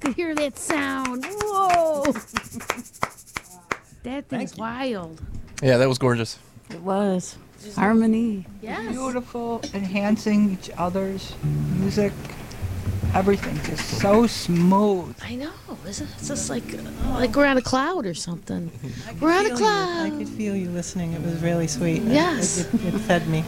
could hear that sound. Whoa. That thing's wild. Yeah, that was gorgeous. It was. Harmony. Yes. Beautiful, enhancing each other's music. Everything just so smooth. I know. Isn't it? It's just like we're on a cloud or something. We're on a cloud. I could feel you listening. It was really sweet. Yes. It fed me.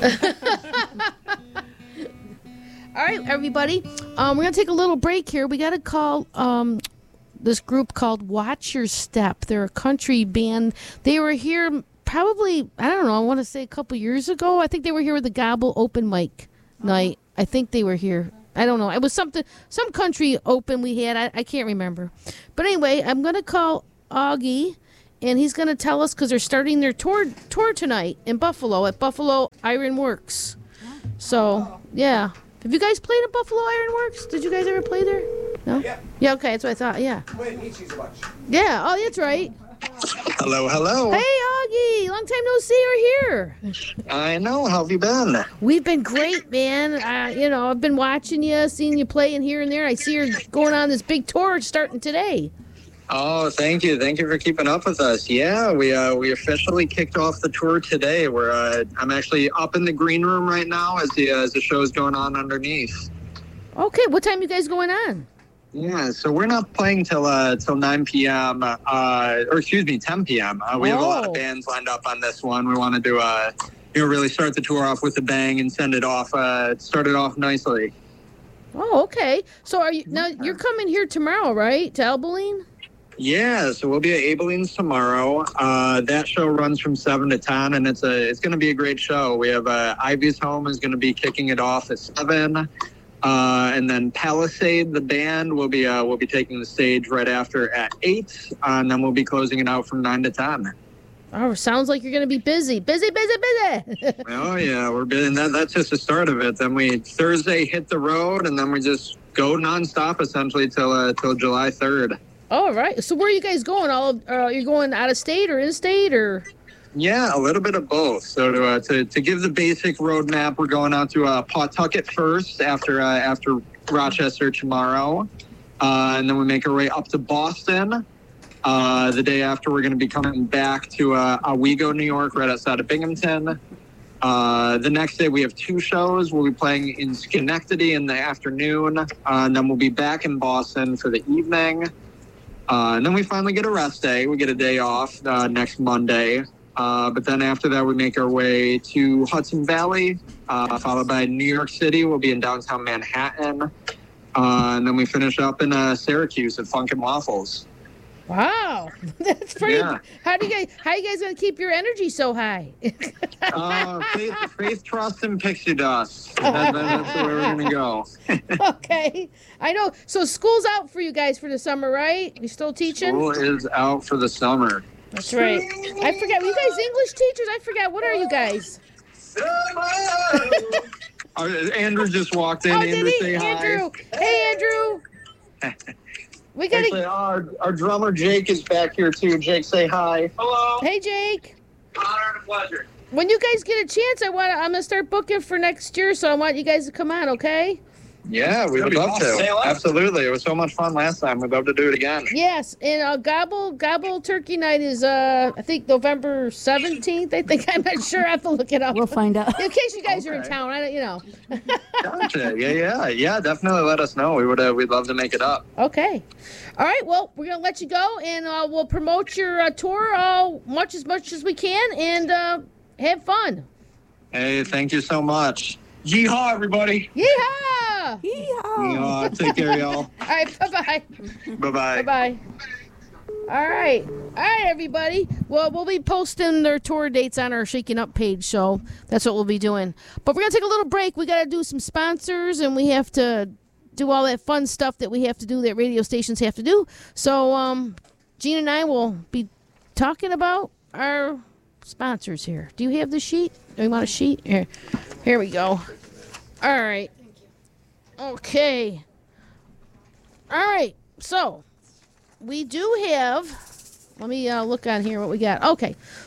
All right, everybody. We're going to take a little break here. We got to call this group called Watch Your Step. They're a country band. They were here probably, I don't know, I want to say a couple years ago. I think they were here with the Gobble open mic night. I think they were here. I don't know. It was some country open we had. I can't remember. But anyway, I'm going to call Augie, and he's going to tell us because they're starting their tour tonight in Buffalo at Buffalo Iron Works. So, yeah. Have you guys played at Buffalo Iron Works? Did you guys ever play there? No? Yeah, okay. That's what I thought. Yeah. Yeah. Oh, that's right. Hello, hello. Hey, Augie. Long time no see or hear. I know. How have you been? We've been great, man. I've been watching you, seeing you playing here and there. I see you're going on this big tour starting today. Oh, thank you. Thank you for keeping up with us. Yeah, we officially kicked off the tour today. I'm actually up in the green room right now as the show's going on underneath. Okay, what time you guys going on? Yeah, so we're not playing till 9 p.m. Or excuse me, 10 p.m. We have a lot of bands lined up on this one. We want to do really start the tour off with a bang and start it off nicely. Oh, okay. So you're coming here tomorrow, right? To Abilene? Yeah, so we'll be at Abilene's tomorrow. That show runs from 7 to 10, and it's going to be a great show. We have Ivy's Home is going to be kicking it off at 7. And then Palisade, the band, will be taking the stage right after at 8, and then we'll be closing it out from 9 to 10. Oh, sounds like you're going to be busy. Busy. Oh, yeah, we're busy. And that's just the start of it. Then we Thursday hit the road, and then we just go nonstop essentially till July 3rd. All right. So where are you guys going? You're going out of state or in state or? Yeah, a little bit of both. So to give the basic roadmap, we're going out to Pawtucket first after Rochester tomorrow. And then we make our way up to Boston. The day after, we're going to be coming back to Owego, New York, right outside of Binghamton. The next day, we have 2 shows. We'll be playing in Schenectady in the afternoon. And then we'll be back in Boston for the evening. And then we finally get a rest day. We get a day off next Monday. But then after that, we make our way to Hudson Valley, followed by New York City. We'll be in downtown Manhattan. And then we finish up in Syracuse at Funk and Waffles. Wow, that's pretty. Yeah. How you guys gonna keep your energy so high? Faith, trust, and pixie dust. That's the way we're gonna go. Okay, I know. So school's out for you guys for the summer, right? You still teaching? School is out for the summer. That's right. I forgot. Were you guys English teachers? I forgot. What are you guys? Andrew just walked in. Oh, Andrew, did he? say Andrew. Hi. Hey, Andrew. We gotta. Actually, our drummer Jake is back here too. Jake, say hi. Hello. Hey, Jake. Honor and a pleasure. When you guys get a chance, I'm gonna start booking for next year, so I want you guys to come on, okay? Yeah, we would love to. Absolutely. It was so much fun last time. We'd love to do it again. Yes, and Gobble Turkey Night is, I think, November 17th. I'm not sure. I have to look it up. We'll find out. In case you guys are in town, Gotcha. Yeah. Definitely let us know. We'd love to make it up. Okay. All right. Well, we're gonna let you go, and we'll promote your tour as much as we can, and have fun. Hey, thank you so much. Yeehaw, everybody. Yeehaw. Yeehaw. Take care, y'all. All right. Bye-bye. Bye-bye. Bye-bye. All right, everybody. Well, we'll be posting their tour dates on our Shaking Up page, so that's what we'll be doing. But we're going to take a little break. We got to do some sponsors, and we have to do all that fun stuff that we have to do, that radio stations have to do. So Gene and I will be talking about our sponsors here. Do you have the sheet? Do you want a sheet? Here we go. All right. Okay. All right. So we do have, let me look on here what we got. Okay.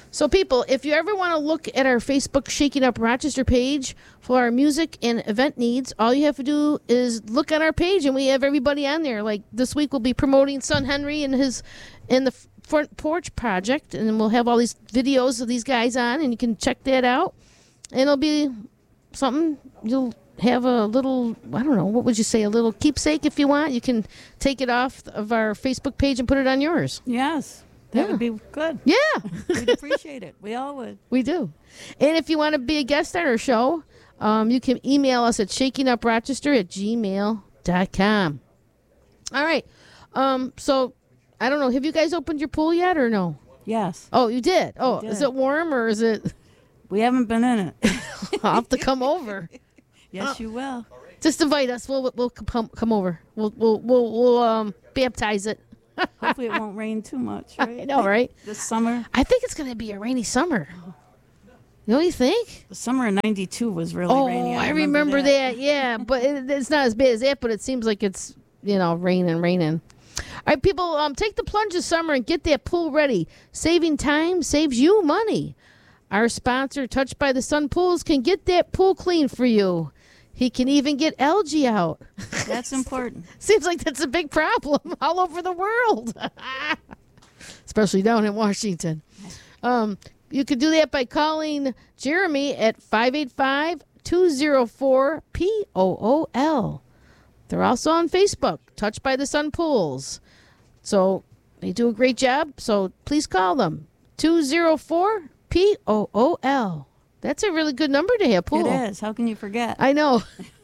So, people, if you ever want to look at our Facebook Shaking Up Rochester page for our music and event needs, all you have to do is look at our page, and we have everybody on there. Like this week, we'll be promoting Son Henry and the Front Porch Project, and then we'll have all these videos of these guys on, and you can check that out. And it'll be something you'll have a little, I don't know, what would you say, a little keepsake if you want. You can take it off of our Facebook page and put it on yours. Yes. That Yeah. would be good. Yeah. We'd appreciate it. We all would. We do. And if you want to be a guest on our show, you can email us at shakinguprochester@gmail.com. All right. So, I don't know. Have you guys opened your pool yet or no? Yes. Oh, you did? Oh, did. Is it warm or is it? We haven't been in it. I'll have to come over. Yes, you will. Just invite us. We'll come over. We'll baptize it. Hopefully it won't rain too much, right? I know, right? This summer. I think it's going to be a rainy summer. Don't you think? The summer of '92 was really rainy. I remember that. Yeah, but it's not as bad as that, but it seems like it's, raining. All right, people, take the plunge this summer and get that pool ready. Saving time saves you money. Our sponsor, Touched by the Sun Pools, can get that pool clean for you. He can even get algae out. That's important. Seems like that's a big problem all over the world, especially down in Washington. You could do that by calling Jeremy at 585-204-POOL. They're also on Facebook, Touched by the Sun Pools. So they do a great job, so please call them, 204-POOL. That's a really good number to have, pool. It is. How can you forget? I know.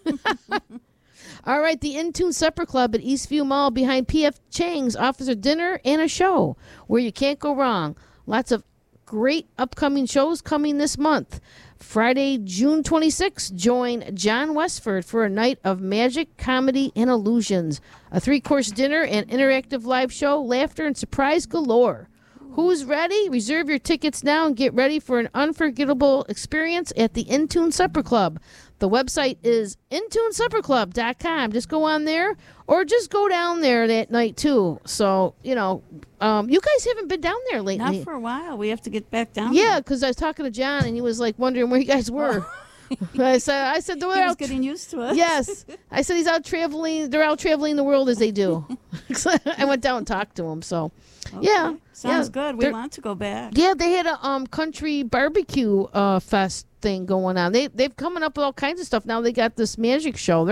All right, the Intune Supper Club at Eastview Mall behind P.F. Chang's offers a dinner and a show where you can't go wrong. Lots of great upcoming shows coming this month. Friday, June 26th, join John Westford for a night of magic, comedy, and illusions. A 3-course dinner and interactive live show, laughter, and surprise galore. Who's ready? Reserve your tickets now and get ready for an unforgettable experience at the Intune Supper Club. The website is intunesupperclub.com. Just go on there or just go down there that night too. So, you guys haven't been down there lately. Not for a while. We have to get back down. Yeah, because I was talking to John and he was like wondering where you guys were. I said, He was getting used to us. Yes. I said he's out traveling. They're out traveling the world as they do. I went down and talked to him. So, Okay. yeah. Sounds yeah. good. We want to go back. Yeah, they had a country barbecue fest thing going on. They've coming up with all kinds of stuff now. They got this magic show.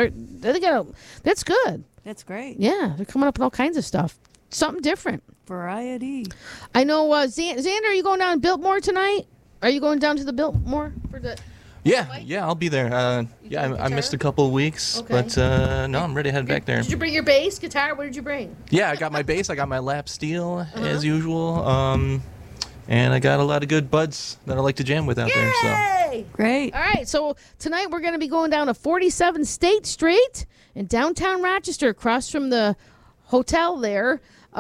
That's good. That's great. Yeah, they're coming up with all kinds of stuff. Something different. Variety. I know. Xander, are you going down to Biltmore tonight? Are you going down to the Biltmore for the? Yeah, I'll be there. I missed a couple of weeks, Okay. but no, I'm ready to head back there. Did you bring your bass guitar? What did you bring? Yeah, I got my bass, I got my lap steel as usual, and I got a lot of good buds that I like to jam with out there. So Yay! Great. All right, so tonight we're going to be going down to 47 State Street in downtown Rochester, across from the hotel there.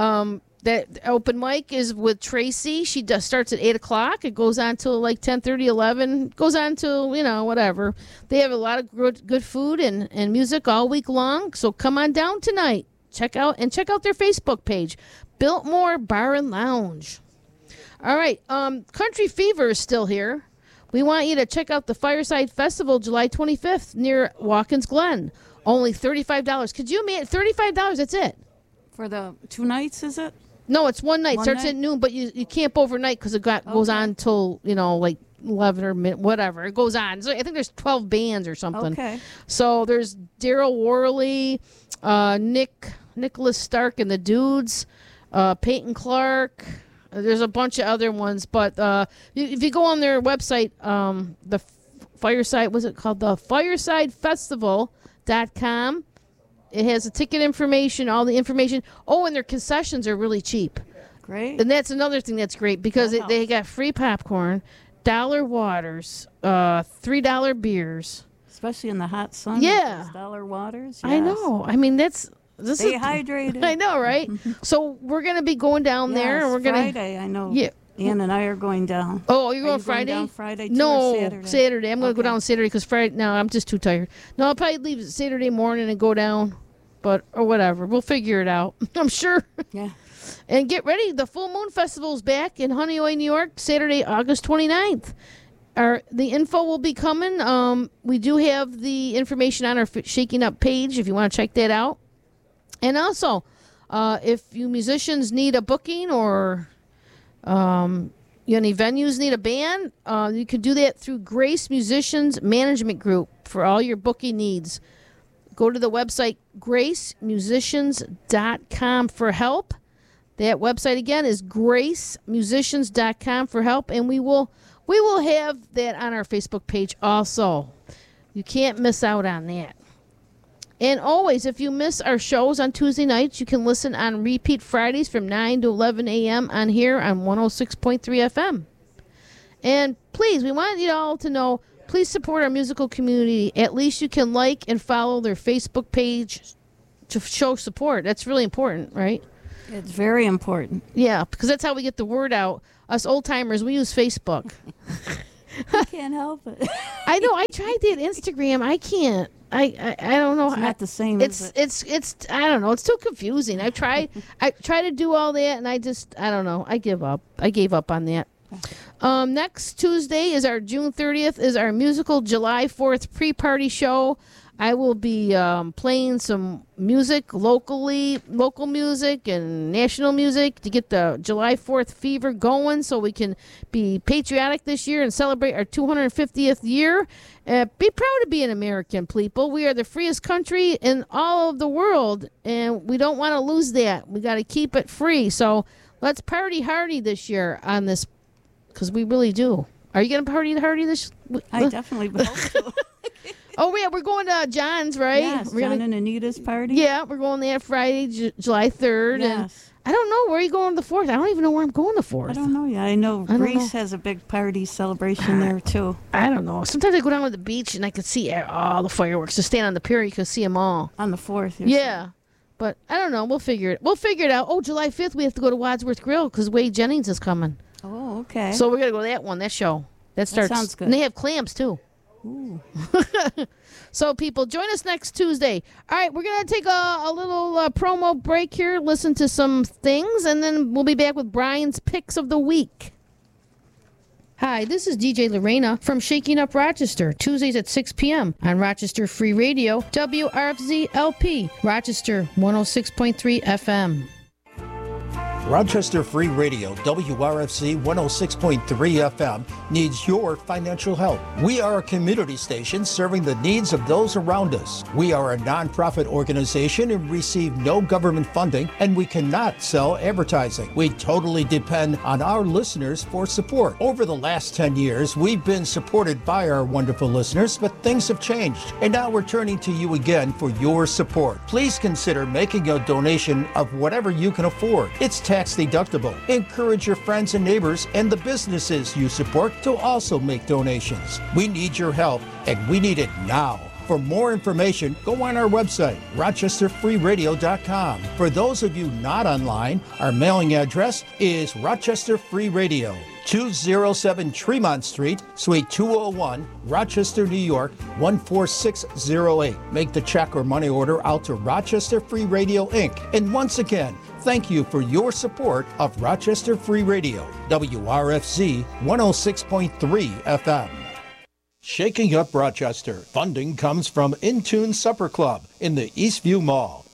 That open mic is with Tracy. She starts at 8 o'clock. It goes on till like 10:30, 11. Goes on till, whatever. They have a lot of good food and music all week long. So come on down tonight. Check out their Facebook page, Biltmore Bar and Lounge. All right, Country Fever is still here. We want you to check out the Fireside Festival July 25th near Watkins Glen. Only $35. Could you imagine? $35, that's it. For the 2 nights, is it? No, it's one night. One Starts night? at noon, but you camp overnight because it goes on till, like 11 or whatever. It goes on. So I think there's 12 bands or something. Okay. So there's Daryl Worley, Nicholas Stark and the Dudes, Peyton Clark. There's a bunch of other ones, but if you go on their website, the Fireside, was it called? The FiresideFestival.com. It has the ticket information, all the information. Oh, and their concessions are really cheap. Great. And that's another thing that's great because That they helps. got free popcorn, $1 waters, $3 beers. Especially in the hot sun. Yeah. with those $1 waters. I yes. know. I mean, this Stay is hydrated. I know, right? So we're gonna be going down there, Yes, and we're gonna. Friday, I know. Yeah. Ann and I are going down. Oh, you're Are going you Friday? down Friday too, No, or Saturday? I'm gonna go Okay. down Saturday because Friday. No, I'm just too tired. No, I'll probably leave Saturday morning and go down, or whatever. We'll figure it out. I'm sure. Yeah. And get ready. The Full Moon Festival is back in Honeoye, New York, Saturday, August 29th. The info will be coming. We do have the information on our Shaking Up page if you want to check that out. And also, if you musicians need a booking or any venues need a band, you can do that through Grace Musicians Management Group for all your booking needs. Go to the website gracemusicians.com for help. That website again is gracemusicians.com for help, and we will have that on our Facebook page also. You can't miss out on that. And always, if you miss our shows on Tuesday nights, you can listen on repeat Fridays from 9 to 11 a.m. on here on 106.3 FM. And please, we want you all to know, please support our musical community. At least you can like and follow their Facebook page to show support. That's really important, right? It's very important. Yeah, because that's how we get the word out. Us old-timers, we use Facebook. I can't help it. I know. I tried that Instagram. I can't. I don't know. It's not the same. It's I don't know. It's too confusing. I try to do all that, and I don't know. I give up. I gave up on that. Next Tuesday is our June 30th is our musical July 4th pre-party show. I will be playing some music local music and national music to get the July 4th fever going so we can be patriotic this year and celebrate our 250th year. Be proud to be an American, people. We are the freest country in all of the world, and we don't want to lose that. We got to keep it free. So let's party hardy this year on this, because we really do. Are you going to party hardy this? I definitely hope so. Oh, yeah, we're going to John's, right? Yes, we're John and Anita's party. Yeah, we're going there Friday, July 3rd. Yes. And I don't know. Where are you going the 4th? I don't even know where I'm going the 4th. I don't know yet. I know Greece has a big party celebration there, too. I don't know. Sometimes I go down to the beach and I can see all the fireworks. Just stand on the pier, you can see them all. On the 4th. Yeah. But I don't know. We'll figure it out. Oh, July 5th, we have to go to Wadsworth Grill because Wade Jennings is coming. Oh, okay. So we're going to go to that show. That starts. That sounds good. And they have clams, too. Ooh. So, people, join us next Tuesday. All right, we're going to take a little promo break here, listen to some things, and then we'll be back with Brian's Picks of the Week. Hi, this is DJ Lorena from Shaking Up Rochester, Tuesdays at 6 p.m. on Rochester Free Radio, WRFZ LP, Rochester 106.3 FM. Rochester Free Radio, WRFC 106.3 FM, needs your financial help. We are a community station serving the needs of those around us. We are a nonprofit organization and receive no government funding, and we cannot sell advertising. We totally depend on our listeners for support. Over the last 10 years, we've been supported by our wonderful listeners, but things have changed, and now we're turning to you again for your support. Please consider making a donation of whatever you can afford. It's tax deductible. Encourage your friends and neighbors and the businesses you support to also make donations. We need your help, and we need it now. For more information, go on our website, rochesterfreeradio.com. For those of you not online, our mailing address is Rochester Free Radio, 207 Tremont Street, Suite 201, Rochester, New York, 14608. Make the check or money order out to Rochester Free Radio, Inc. And once again, thank you for your support of Rochester Free Radio, WRFZ 106.3 FM. Shaking Up Rochester. Funding comes from Intune Supper Club in the Eastview Mall,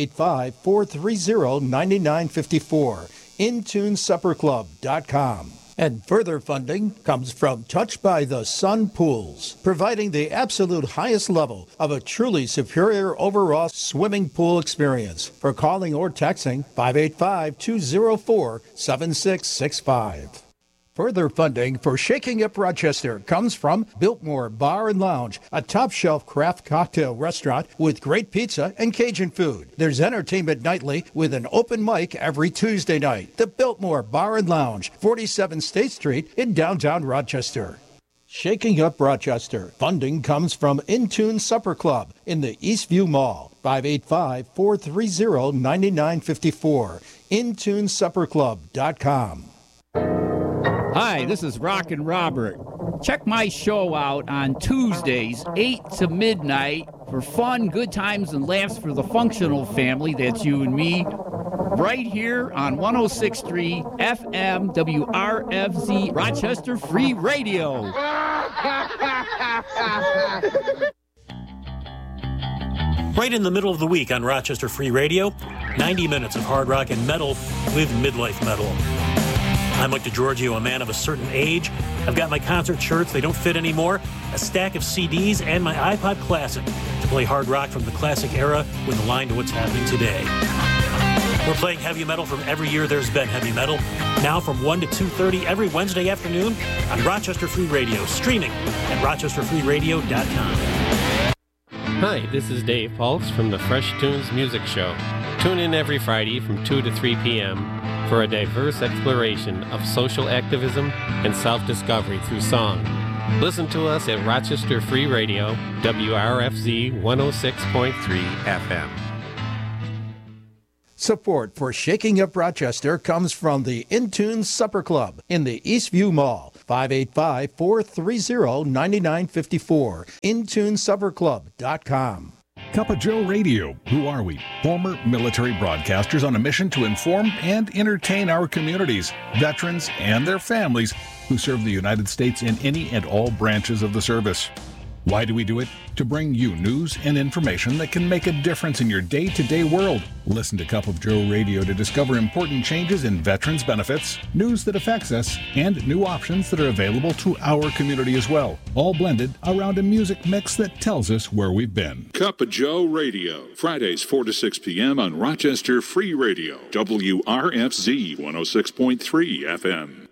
585-430-9954, intunesupperclub.com. And further funding comes from Touched by the Sun Pools, providing the absolute highest level of a truly superior overall swimming pool experience. For calling or texting, 585-204-7665. Further funding for Shaking Up Rochester comes from Biltmore Bar and Lounge, a top-shelf craft cocktail restaurant with great pizza and Cajun food. There's entertainment nightly with an open mic every Tuesday night. The Biltmore Bar and Lounge, 47 State Street in downtown Rochester. Shaking Up Rochester. Funding comes from Intune Supper Club in the Eastview Mall, 585-430-9954, intunesupperclub.com. Hi, this is Rockin' Robert. Check my show out on Tuesdays, 8 to midnight, for fun, good times, and laughs for the functional family. That's you and me. right here on 106.3 FM WRFZ Rochester Free Radio. Right in the middle of the week on Rochester Free Radio, 90 minutes of hard rock and metal with midlife metal. I'm Mike DeGiorgio, a man of a certain age. I've got my concert shirts, they don't fit anymore, a stack of CDs, and my iPod Classic to play hard rock from the classic era with a line to what's happening today. We're playing heavy metal from every year there's been heavy metal, now from 1 to 2:30 every Wednesday afternoon on Rochester Free Radio, streaming at rochesterfreeradio.com. Hi, this is Dave Pulse from the Fresh Tunes Music Show. Tune in every Friday from 2 to 3 p.m. for a diverse exploration of social activism and self-discovery through song. Listen to us at Rochester Free Radio, WRFZ 106.3 FM. Support for Shaking Up Rochester comes from the Intune Supper Club in the Eastview Mall, 585-430-9954, IntuneSupperClub.com. Cup of Joe Radio. Who are we? Former military broadcasters on a mission to inform and entertain our communities, veterans, and their families who serve the United States in any and all branches of the service. Why do we do it? To bring you news and information that can make a difference in your day-to-day world. Listen to Cup of Joe Radio to discover important changes in veterans' benefits, news that affects us, and new options that are available to our community as well. All blended around a music mix that tells us where we've been. Cup of Joe Radio, Fridays 4 to 6 p.m. on Rochester Free Radio, WRFZ 106.3 FM.